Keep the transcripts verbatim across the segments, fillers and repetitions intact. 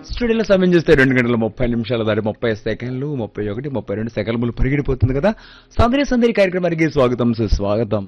స్టూడియోలో సమయం చూస్తే రెండు గంటల ముప్పై నిమిషాలు దాటి ముప్పై సెకండ్లు ముప్పై ఒకటి ముప్పై రెండు సెకండ్లు పరిగెడిపోతుంది కదా. సందరి సందరి కార్యక్రమానికి స్వాగతం సుస్వాగతం.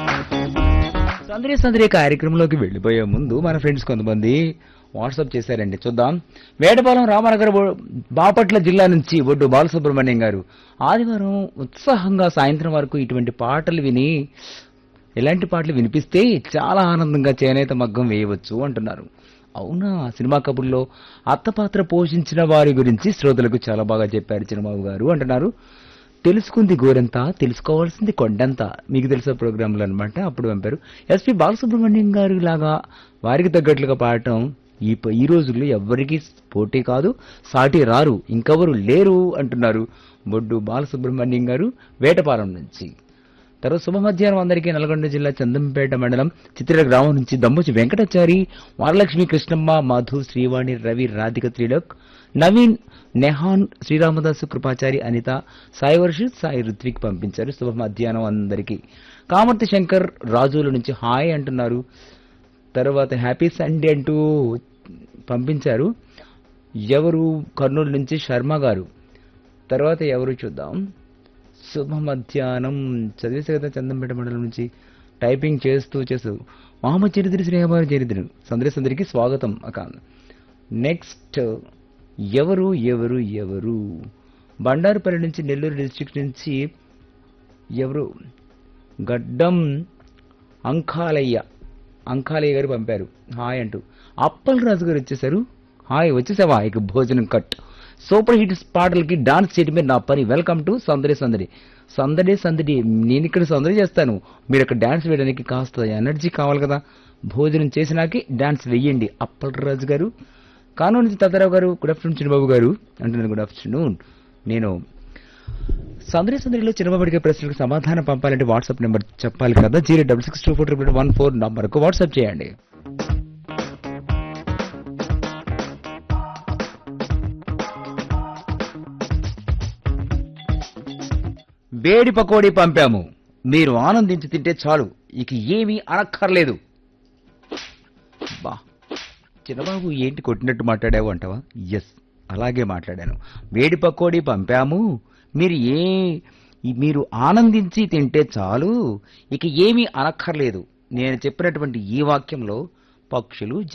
సందరి సందరి కార్యక్రమంలోకి వెళ్లిపోయే ముందు మన ఫ్రెండ్స్ కొంతమంది వాట్సాప్ చేశారండి, చూద్దాం. వేటపాలెం రామనగర్ బాపట్ల జిల్లా నుంచి ఒడ్డు బాలసుబ్రహ్మణ్యం గారు ఆదివారం ఉత్సాహంగా సాయంత్రం వరకు ఇటువంటి పాటలు విని ఎలాంటి పాటలు వినిపిస్తే చాలా ఆనందంగా చేనేత మగ్గం వేయవచ్చు అంటున్నారు. అవునా, సినిమా కబుర్లో అత్త పాత్ర పోషించిన వారి గురించి శ్రోతలకు చాలా బాగా చెప్పారు చిన్నబాబు గారు అంటున్నారు. తెలుసుకుంది గోరంతా, తెలుసుకోవాల్సింది కొండంతా, మీకు తెలిసే ప్రోగ్రాంలు అనమాట. అప్పుడు పంపారు. ఎస్పి బాలసుబ్రహ్మణ్యం గారు లాగా వారికి తగ్గట్లుగా పాడటం ఈ ఈ రోజుల్లో ఎవ్వరికి పోటీ కాదు, సాటి రారు, ఇంకెవరు లేరు అంటున్నారు బొడ్డు బాలసుబ్రహ్మణ్యం గారు వేటపాలెం నుంచి. తర్వాత శుభ మధ్యాహ్నం అందరికీ. నల్గొండ జిల్లా చందంపేట మండలం చిత్ర గ్రామం నుంచి దమ్మోజి వెంకటాచారి, వరలక్ష్మి, కృష్ణమ్మ, మధు, శ్రీవాణి, రవి, రాధిక, త్రిలోక్, నవీన్, నెహాన్, శ్రీరామదాసు, కృపాచారి, అనిత, సాయి వర్షిత్, సాయి రుత్విక్ పంపించారు. శుభ మధ్యాహ్నం అందరికీ. కామర్తి శంకర్ రాజుల నుంచి హాయ్ అంటున్నారు. తర్వాత హ్యాపీ సండే అంటూ పంపించారు. ఎవరు? కర్నూలు నుంచి శర్మ గారు. తర్వాత ఎవరు చూద్దాం. శుభ మధ్యాహ్నం చదివేసే కదా చందంపేట మండలం నుంచి టైపింగ్ చేస్తూ చేస్తూ మామ చరిత్ర శ్రేయవారి చరిత్ర సందరి సందరికి స్వాగతం అక్క. నెక్స్ట్ ఎవరు ఎవరు ఎవరు బండారుపల్లి నుంచి నెల్లూరు డిస్ట్రిక్ట్ నుంచి ఎవరు? గడ్డం అంకాలయ్య అంకాలయ్య గారు పంపారు హాయ్ అంటూ. అప్పల్ రాజు గారు వచ్చేసారు. హాయ్, వచ్చేసావా? ఇక భోజనం కట్. సూపర్ హిట్స్ పాటలకి డాన్స్ చేయడమే నా పని. వెల్కమ్ టు సందడి సందడి. సందడి సందడి నేను ఇక్కడ సందడి చేస్తాను, మీరు అక్కడ డాన్స్ వేయడానికి కాస్త ఎనర్జీ కావాలి కదా. భోజనం చేసినాకి డాన్స్ వెయ్యండి. అప్పల్ రాజు గారు. కానూరు నుంచి తాతారావు గారు గుడ్ ఆఫ్టర్నూన్ చిన్నబాబు గారు అంటున్నారు. Good afternoon. నేను సందడి సందడిలో చిన్నబాబు అడిగే ప్రశ్నలకు సమాధానం పంపాలంటే వాట్సాప్ నెంబర్ చెప్పాలి కదా. Zero double six two four triple one four నంబర్కు వాట్సాప్ చేయండి. వేడి పకోడీ పంపాము, మీరు ఆనందించి తింటే చాలు, ఇక ఏమీ అనక్కర్లేదు. బా చిన్నబాబు ఏంటి కొట్టినట్టు మాట్లాడావు అంటావా? ఎస్, అలాగే మాట్లాడాను. వేడి పకోడీ పంపాము, మీరు ఏ మీరు ఆనందించి తింటే చాలు, ఇక ఏమీ అనక్కర్లేదు. నేను చెప్పినటువంటి ఈ వాక్యంలో పక్షులు